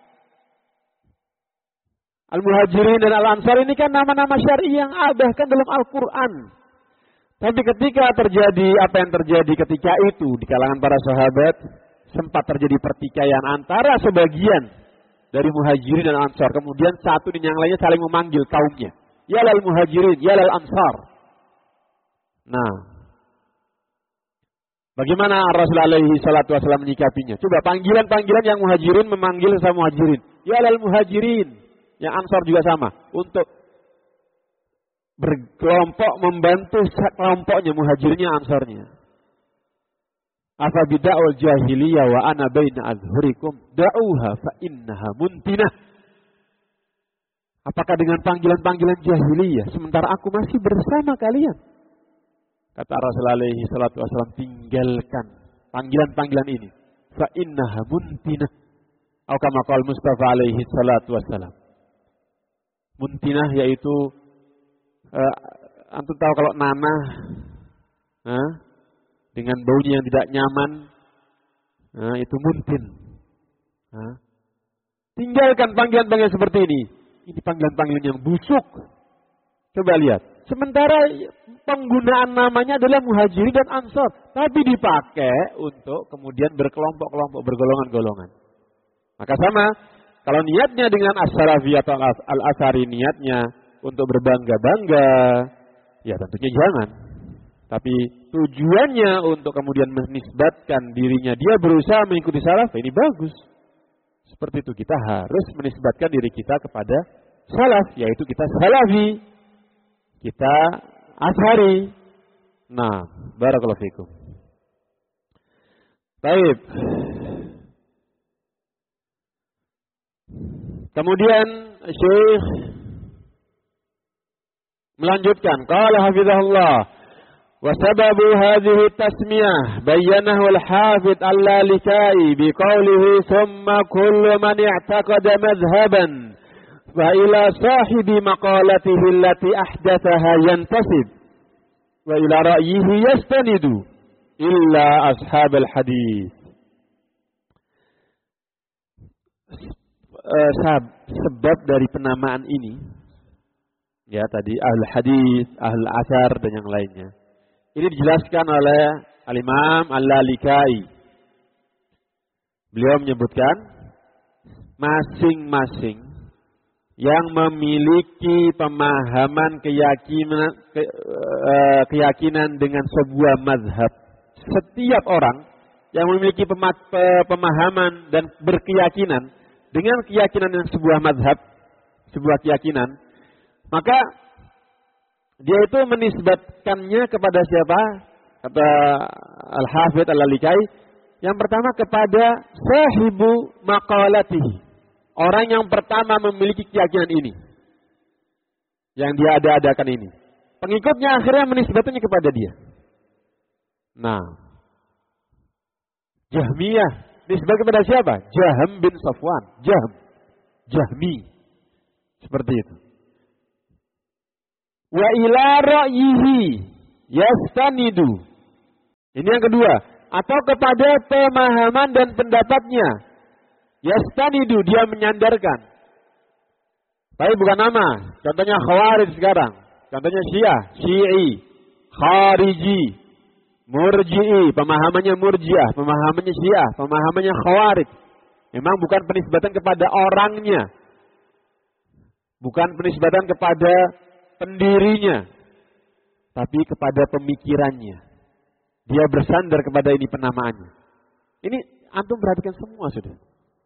al-muhajirin dan al-ansar ini kan nama-nama syar'i yang bahkan dalam Al-Quran. Tapi ketika terjadi apa yang terjadi ketika itu di kalangan para sahabat, sempat terjadi pertikaian antara sebagian dari muhajirin dan ansar. Kemudian satu dan yang lainnya saling memanggil kaumnya. Ya lal muhajirin, ya lal ansar. Nah, bagaimana Rasulullah alaihi salatu wasallam menyikapinya? Coba panggilan-panggilan yang muhajirin memanggil sama muhajirin. Ya lal muhajirin. Yang ansar juga sama. Untuk berkelompok membantu kelompoknya, muhajirinnya, ansarnya. Afa bida'ul jahiliyah wa ana baina azhurikum da'uha fa innaha muntinah. Apakah dengan panggilan-panggilan jahiliyah sementara aku masih bersama kalian? Kata Rasulullah alaihi salatu wasallam, tinggalkan panggilan-panggilan ini. Fa innaha muntinah. Atau kama qala Mustafa alaihi salatu wasallam. Muntinah yaitu antum tahu kalau nanah dengan baunya yang tidak nyaman, itu muntin. Tinggalkan panggilan-panggilan seperti ini. Ini panggilan-panggilan yang busuk. Coba lihat. Sementara penggunaan namanya adalah muhajirin dan ansar, tapi dipakai untuk kemudian berkelompok-kelompok, bergolongan-golongan. Maka sama, kalau niatnya dengan as-salafi atau al-atsari, niatnya untuk berbangga-bangga, ya tentunya jangan. Tapi tujuannya untuk kemudian menisbatkan dirinya, dia berusaha mengikuti salaf, ini bagus. Seperti itu, kita harus menisbatkan diri kita kepada salaf, yaitu kita salafi, kita atsari. Nah, barakallahu fikum. Baik. Kemudian Syekh melanjutkan, qala hafizahullah, wa sababu hadhihi tasmiyah bayyanahu al-hafidh al-Lalikai biqaulihi thumma kullu man i'taqada madhhaban fa ila sahibi maqalatihi allati ahdathaha yantasib wa ila ra'yihi yastanidu illa ashab al-hadith. Sebab dari penamaan ini, ya tadi ahlul hadis, ahlul atsar dan yang lainnya. Ini dijelaskan oleh Al-Imam Al-Lalikai. Beliau menyebutkan masing-masing yang memiliki pemahaman keyakinan dengan sebuah mazhab. Setiap orang yang memiliki pemahaman dan berkeyakinan dengan keyakinan yang sebuah mazhab, sebuah keyakinan, maka dia itu menisbatkannya kepada siapa? Kata Al-Hafidh Al-Lalikai, yang pertama kepada sahibu maqalatihi, orang yang pertama memiliki keyakinan ini, yang dia ada-adakan ini. Pengikutnya akhirnya menisbatkannya kepada dia. Nah, Jahmiyah Nisbah kepada siapa? Jahm bin Safwan. Jahmi. Seperti itu. Wa ila ra'yihi yastanidu. Ini yang kedua. Atau kepada pemahaman dan pendapatnya. Yastanidu, dia menyandarkan. Tapi bukan nama. Contohnya Khawarij sekarang. Contohnya Syiah, Syi'i, Khariji, Murji'i. Pemahamannya Murji'ah, pemahamannya Syiah, pemahamannya Khawarij. Memang bukan penisbatan kepada orangnya. Bukan penisbatan kepada pendirinya. Tapi kepada pemikirannya. Dia bersandar kepada ini penamaannya. Ini antum perhatikan semua sudah.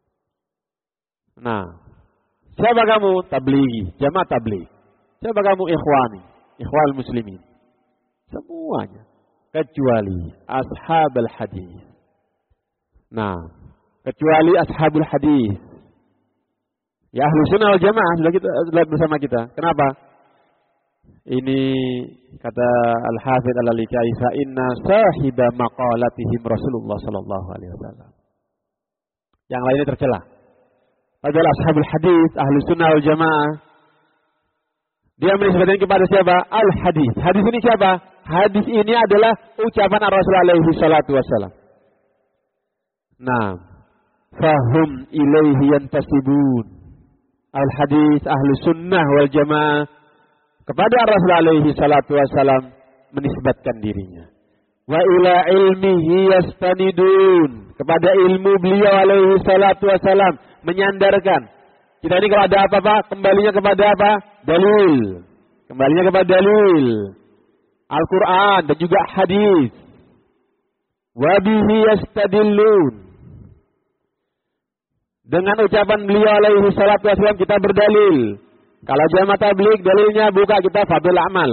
Nah, siapa kamu? Tablighi, jamaah tabligh. Siapa kamu? Ikhwani, ikhwal muslimin. Semuanya. Kecuali ashabul hadis. Nah, kecuali ashabul hadis. Ya ahlu sunnah wal jamaah sudah kita bersama kita. Kenapa? Ini kata Al-Hafidz Al-Lalikai, fa inna sahiba maqalatihim Rasulullah sallallahu alaihi wasallam. Yang lainnya tercela. Adalah ashabul hadis, ahlu sunnah wal jamaah. Dia menisbatkan kepada siapa? Al-hadis. Hadis ini siapa? Hadis ini adalah ucapan Rasul alaihi salatu wasallam. Nah, fahum ilaihi yantasibun. Al-hadis, ahlu sunnah wal jamaah kepada Rasul alaihi salatu wasallam menisbatkan dirinya. Wa ila ilmihi yastanidun. Kepada ilmu beliau alaihi salatu wasallam menyandarkan. Kita ini kalau ada apa-apa, kembalinya kepada apa? Dalil. Kembalinya kepada dalil. Al-Quran dan juga hadis. Wa bihi yastadillun. Dengan ucapan beliau alaihi salatu wasallam kita berdalil. Kalau jamaah tabligh dalilnya buka kita fadhil amal.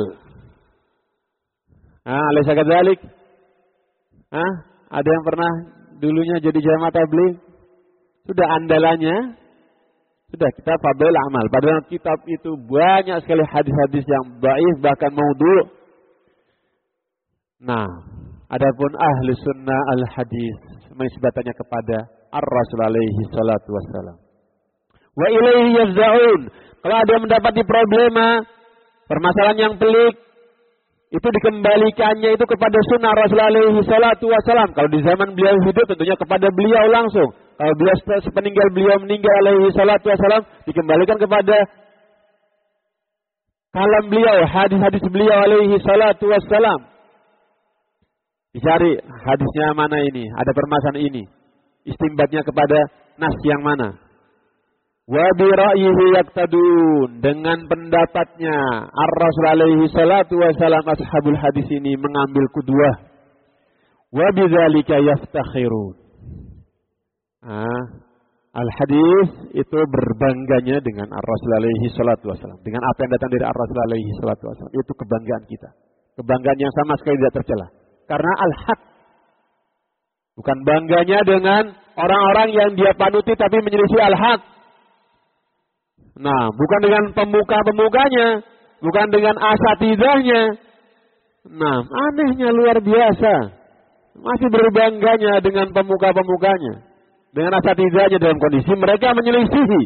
Alaysa kadzalik? Ada yang pernah dulunya jadi jamaah tabligh? Sudah andalannya, sudah kita fadhil amal. Padahal kitab itu banyak sekali hadis-hadis yang dhaif bahkan maudhu'. Nah, adapun ahli sunnah al-hadis menisbatannya kepada ar-Rasul alaihi salatu wassalam. Wa ilaihi yafza'un. Kalau ada yang mendapati problema, permasalahan yang pelik, itu dikembalikannya itu kepada sunnah Rasul alaihi salatu wassalam. Kalau di zaman beliau hidup tentunya kepada beliau langsung. Kalau beliau sepeninggal beliau meninggal alaihi salatu wassalam, dikembalikan kepada kalam beliau, hadis-hadis beliau alaihi salatu wassalam. Dicari hadisnya mana ini, ada permasalahan ini. Istimbatnya kepada nas yang mana. Wa bi ra'yihi yaqtadun, dengan pendapatnya Ar-Rasul alaihi salatu wasallam ashabul hadis ini mengambil qudwah. Wa bidzalika yaftakhirun. Al-hadis itu berbangganya dengan Ar-Rasul alaihi salatu wasallam, dengan apa yang datang dari Ar-Rasul alaihi salatu wasallam. Itu kebanggaan kita. Kebanggaan yang sama sekali tidak tercela. Karena al-haq. Bukan bangganya dengan orang-orang yang dia panuti tapi menyelisih al-haq. Nah, bukan dengan pemuka-pemukanya, bukan dengan asatidahnya. Nah, anehnya luar biasa. Masih berbangganya dengan pemuka-pemukanya, dengan asatidahnya dalam kondisi mereka menyelisihi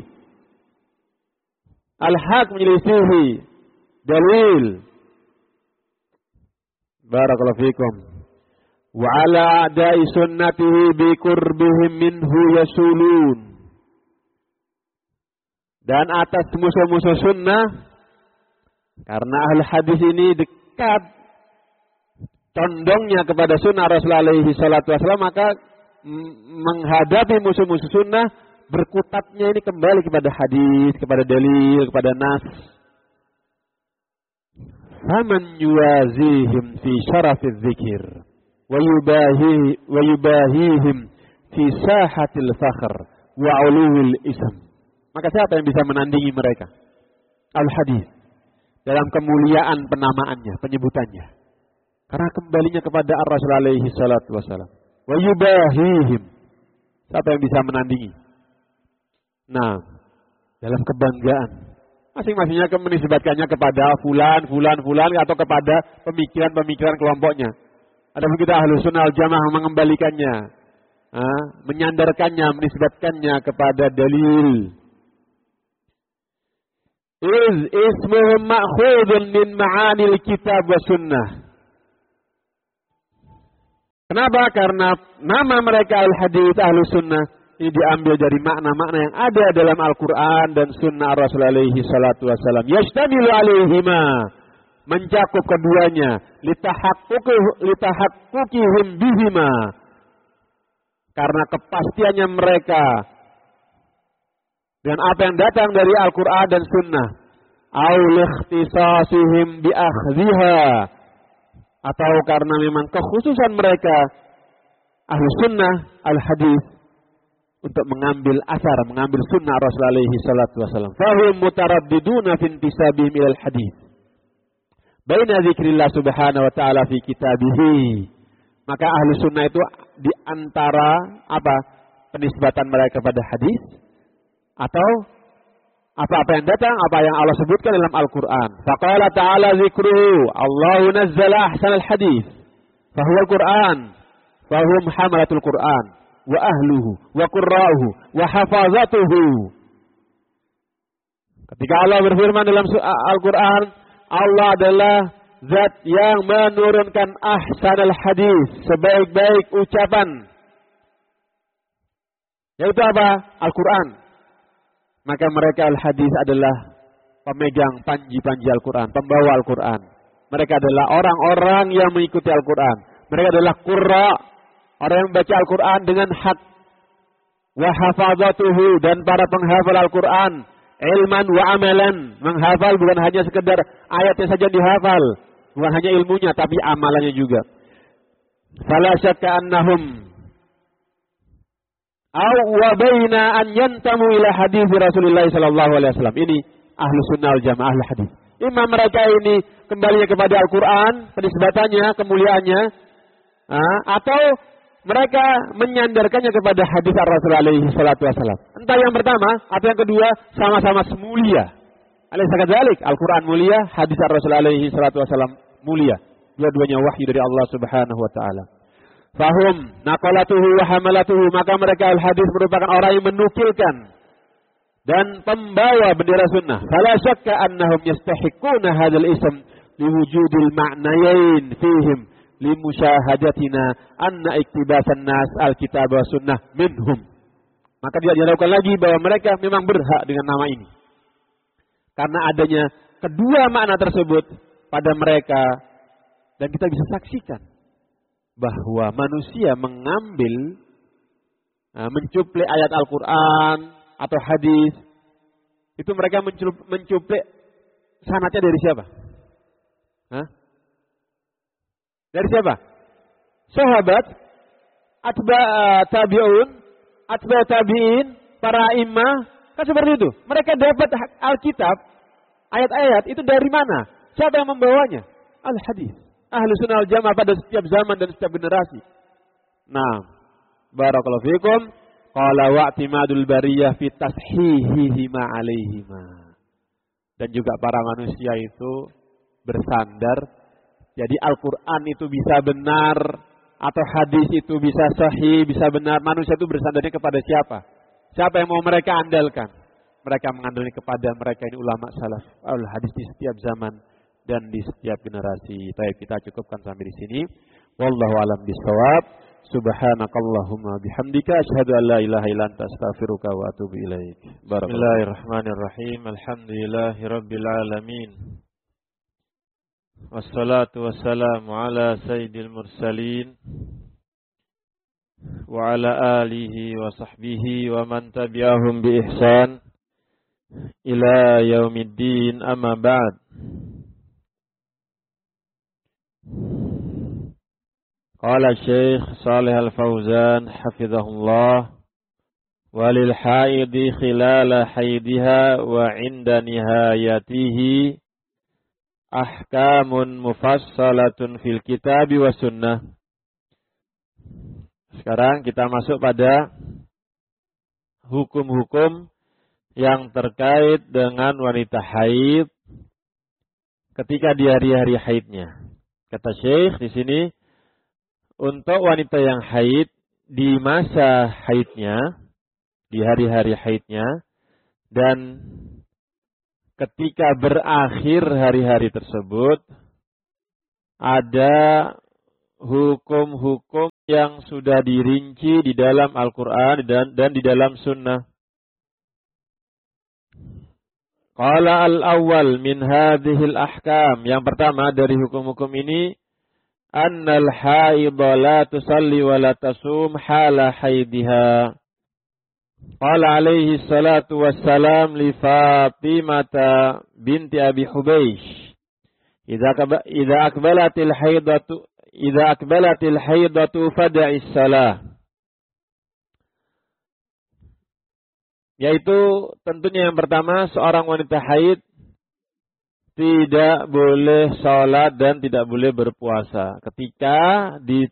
al-haq, menyelisihi dalil. Barakallahu fikum. Wa ala a'da'i sunnatihi bi qurbihim minhu yasulun. Dan atas musuh-musuh sunnah, karena ahli hadis ini dekat condongnya kepada sunnah Rasulullah alaihi salatu wasallam, maka menghadapi musuh-musuh sunnah, berkutatnya ini kembali kepada hadis, kepada dalil, kepada nas. Faman yuwazihim fi syarafiz dzikir wa yubahihim fi sahatil fakhr wa uluwil ism. Maka siapa yang bisa menandingi mereka? Al-hadis. Dalam kemuliaan penamaannya, penyebutannya. Karena kembalinya kepada Ar-Rasul alaihi salatu wassalam. Wa yubahihim. Siapa yang bisa menandingi? Nah, dalam kebanggaan. Masing-masingnya menisbatkannya kepada fulan atau kepada pemikiran-pemikiran kelompoknya. Adapun kita ahlu sunnah al jamaah mengembalikannya menyandarkannya, menisbatkannya kepada dalil. Ismuhum ma'khudun min ma'anil kitab wa sunnah. Kenapa? Karena nama mereka al-hadits ahlu sunnah ini diambil dari makna-makna yang ada dalam Al-Quran dan sunnah Rasul alaihi salatu wassalam. Yashtamilu alaihima, mencakup keduanya, litahaqqukihim bihima, karena kepastiannya mereka dengan apa yang datang dari Al-Quran dan sunnah, au likhtisasihim biakhdhiha, atau karena memang kekhususan mereka ahlu sunnah al-hadis untuk mengambil asar, mengambil sunnah Rasul alaihi salatu wasallam. Fahum mutaraddiduna fi intisabihim ilal hadis baina dzikrillah subhanahu wa ta'ala fi kitabihi. Maka ahlu sunnah itu di antara apa? Penisbatan mereka kepada hadis atau apa-apa yang datang, apa yang Allah sebutkan dalam Al-Quran. Faqala ta'ala dzikruhu, Allahu nazzala ahsanal hadis fahuwa al-Quran fahum hamalatul Quran wa ahluhu wa qurra'uhu wa hafazatuhu. Ketika Allah berfirman dalam Al-Quran, Allah adalah zat yang menurunkan ahsanal hadis, sebaik-baik ucapan, yaitu apa? Al-Quran. Maka mereka al-hadis adalah pemegang panji-panji Al-Quran, pembawa Al-Quran. Mereka adalah orang-orang yang mengikuti Al-Quran. Mereka adalah qurra, orang yang membaca Al-Quran dengan hak. Wa hafazatuhu, dan para penghafal Al-Quran, ilman wa amalan, menghafal bukan hanya sekedar ayatnya saja dihafal, bukan hanya ilmunya tapi amalannya juga. Fala syakka annahum aw wa baina an yantamu ila hadis Rasulullah sallallahu alaihi wasallam. Ini ahlu sunnah wal jamaah, ahli hadis. Imam mereka ini kembalinya kepada Al-Quran, penisbatannya, kemuliaannya, atau mereka menyandarkannya kepada hadis Rasul alaihi salatu wasallam. Entah yang pertama atau yang kedua, sama-sama mulia. Alaysa kadzalik? Al-Quran mulia, hadis Rasul alaihi salatu wasallam mulia. Dua-duanya wahyu dari Allah Subhanahu wa taala. Fahum naqalatuhu wa hamalatuhu, maka mereka al-hadis merupakan orang yang menukilkan dan pembawa bendera sunnah. Fala syakka annahum yastahiquna hadzal ism liwujudil ma'nayain fihim limusyahadatina anna iktibasan nas al-kitab wa sunnah minhum. Maka tidak diragukan lagi bahwa mereka memang berhak dengan nama ini, karena adanya kedua makna tersebut pada mereka. Dan kita bisa saksikan bahwa manusia mengambil, mencuplik ayat Al-Quran atau hadis, itu mereka mencuplik sanadnya dari siapa? Dari siapa? Sahabat, atba tabi'in, para imam, kan seperti itu. Mereka dapat Alkitab, ayat-ayat itu dari mana? Siapa yang membawanya? Al-hadis. Ahlu sunnah wal jamaah pada setiap zaman dan setiap generasi. Nah, barakallahu fikum. Qala wa'timadul bariyah fi tashihihi ma alaihima. Dan juga para manusia itu bersandar. Jadi Al-Quran itu bisa benar, atau hadis itu bisa sahih, bisa benar. Manusia itu bersandarnya kepada siapa? Siapa yang mau mereka andalkan? Mereka mengandalkan kepada mereka ini ulama salaf al-hadis di setiap zaman dan di setiap generasi. Baik, kita cukupkan sampai di sini. Wallahu a'lam bishawab. Subhanakallahumma bihamdika asyhadu an la ilaha illa anta astaghfiruka wa atubu ilaik. Bismillahirrahmanirrahim. Alhamdulillahirabbil alamin. Wassalatu wassalamu ala sayyidil mursalin wa ala alihi wa sahbihi wa man tabi'ahum bi ihsan ila yaumiddin, amma ba'd. Qala Syekh Shalih Al-Fauzan hafizahullah, walil haidi khilala haidiha wa inda nihayatihi ahkamun mufassalatun fil kitabi wa sunnah. Sekarang kita masuk pada hukum-hukum yang terkait dengan wanita haid ketika di hari-hari haidnya. Kata Syekh di sini, untuk wanita yang haid di masa haidnya, di hari-hari haidnya, dan ketika berakhir hari-hari tersebut, ada hukum-hukum yang sudah dirinci di dalam Al-Quran dan di dalam Sunnah. Qala al-awwal min hadhil ahkam. Yang pertama dari hukum-hukum ini, annal haidha la tusalli wa la tasum hala haidiha. Qala alaihi salatu wassalam li Fatimata binti Abi Hubeish, idza akbalatil haidatu fada'is salah. Yaitu tentunya yang pertama, seorang wanita haid tidak boleh sholat dan tidak boleh berpuasa ketika